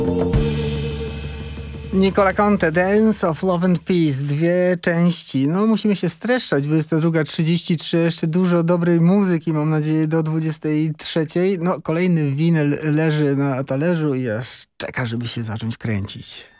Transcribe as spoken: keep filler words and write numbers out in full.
Nicola Conte, Dance of Love and Peace, dwie części. No musimy się streszczać, dwudziesta druga trzydzieści trzy, jeszcze dużo dobrej muzyki, mam nadzieję, do dwudziestej trzeciej. No kolejny winyl leży na talerzu i aż czeka, żeby się zacząć kręcić.